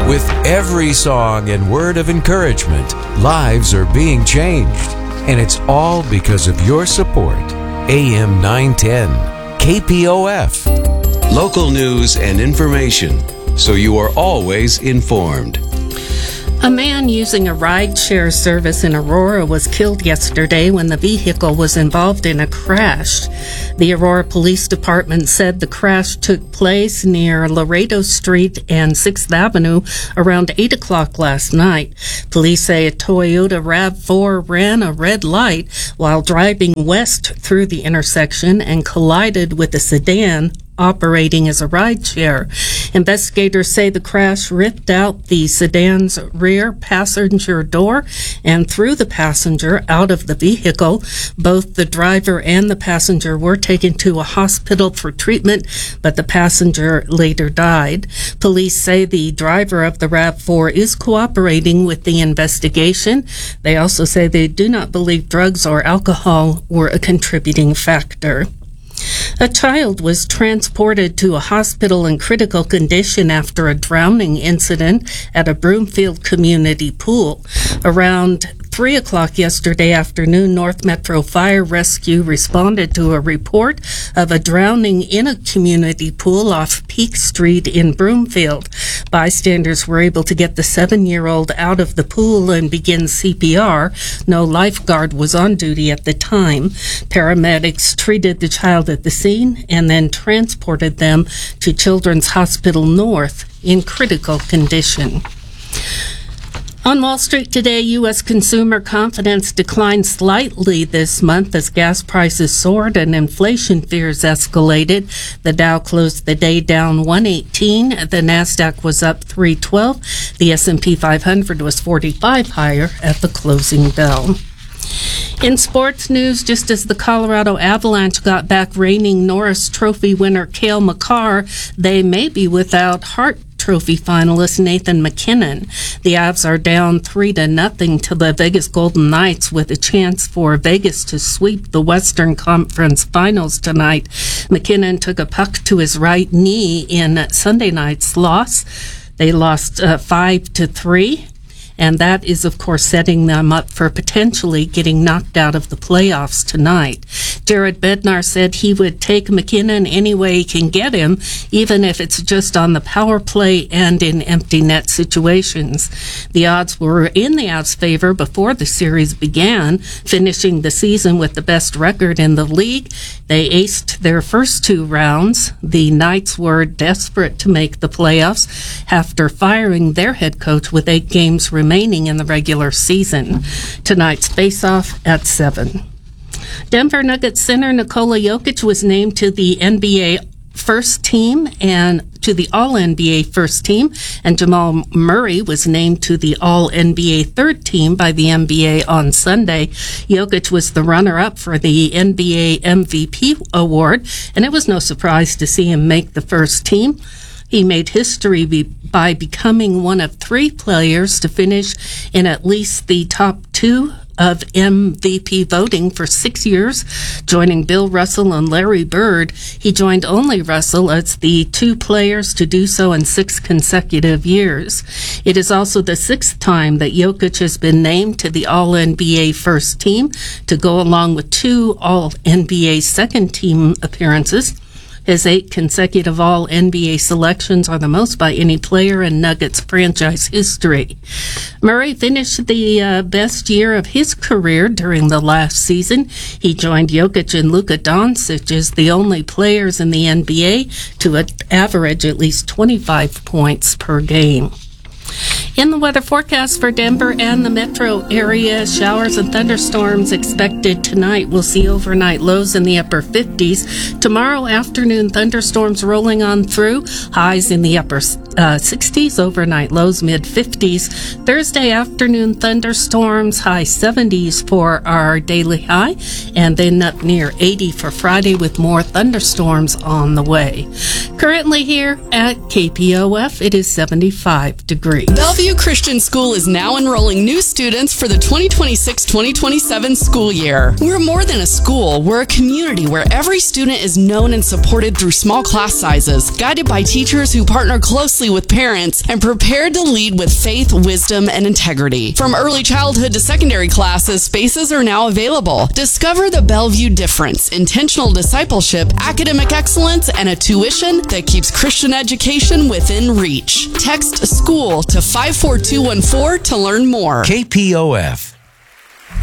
With every song and word of encouragement, lives are being changed. And it's all because of your support. AM 910, KPOF. Local news and information, so you are always informed. A man using a ride-share service in Aurora was killed yesterday when the vehicle was involved in a crash. The Aurora Police Department said the crash took place near Laredo Street and 6th Avenue around 8 o'clock last night. Police say a Toyota RAV4 ran a red light while driving west through the intersection and collided with a sedan operating as a rideshare. Investigators say the crash ripped out the sedan's rear passenger door and threw the passenger out of the vehicle. Both the driver and the passenger were taken to a hospital for treatment, but the passenger later died. Police say the driver of the RAV4 is cooperating with the investigation. They also say they do not believe drugs or alcohol were a contributing factor. A child was transported to a hospital in critical condition after a drowning incident at a Broomfield community pool. Around 3 o'clock yesterday afternoon, North Metro Fire Rescue responded to a report of a drowning in a community pool off Peak Street in Broomfield. Bystanders were able to get the 7-year-old out of the pool and begin CPR. No lifeguard was on duty at the time. Paramedics treated the child at the scene and then transported them to Children's Hospital North in critical condition. On Wall Street today, U.S. consumer confidence declined slightly this month as gas prices soared and inflation fears escalated. The Dow closed the day down 118. The Nasdaq was up 312. The S&P 500 was 45 higher at the closing bell. In sports news, just as the Colorado Avalanche got back reigning Norris Trophy winner Cale Makar, they may be without Hart Trophy finalist Nathan MacKinnon. The Avs are down 3-0 to the Vegas Golden Knights with a chance for Vegas to sweep the Western Conference Finals tonight. MacKinnon took a puck to his right knee in Sunday night's loss. They lost 5-3. And that is, of course, setting them up for potentially getting knocked out of the playoffs tonight. Jared Bednar said he would take MacKinnon any way he can get him, even if it's just on the power play and in empty net situations. The odds were in the Avs' favor before the series began, finishing the season with the best record in the league. They aced their first 2 rounds. The Knights were desperate to make the playoffs after firing their head coach with 8 games remaining in the regular season. Tonight's face-off at 7. Denver Nuggets center Nikola Jokic was named to the NBA first team and to the All-NBA first team, and Jamal Murray was named to the All-NBA third team by the NBA on Sunday. Jokic was the runner-up for the NBA MVP award, and it was no surprise to see him make the first team. He made history by becoming one of 3 players to finish in at least the top 2 of MVP voting for 6 years, joining Bill Russell and Larry Bird. He joined only Russell as the 2 players to do so in 6 consecutive years. It is also the 6th time that Jokic has been named to the All-NBA first team, to go along with 2 All-NBA second team appearances. His 8 consecutive All-NBA selections are the most by any player in Nuggets franchise history. Murray finished the best year of his career during the last season. He joined Jokic and Luka Doncic as the only players in the NBA to average at least 25 points per game. In the weather forecast for Denver and the metro area, showers and thunderstorms expected tonight. We'll see overnight lows in the upper 50s. Tomorrow afternoon, thunderstorms rolling on through, highs in the upper 60s, overnight lows mid-50s. Thursday afternoon, thunderstorms, high 70s for our daily high, and then up near 80 for Friday with more thunderstorms on the way. Currently here at KPOF, it is 75 degrees. Bellevue Bellevue Christian School is now enrolling new students for the 2026-2027 school year. We're more than a school. We're a community where every student is known and supported through small class sizes, guided by teachers who partner closely with parents and prepared to lead with faith, wisdom, and integrity. From early childhood to secondary classes, spaces are now available. Discover the Bellevue difference, intentional discipleship, academic excellence, and a tuition that keeps Christian education within reach. Text SCHOOL to 54214 to learn more. KPOF.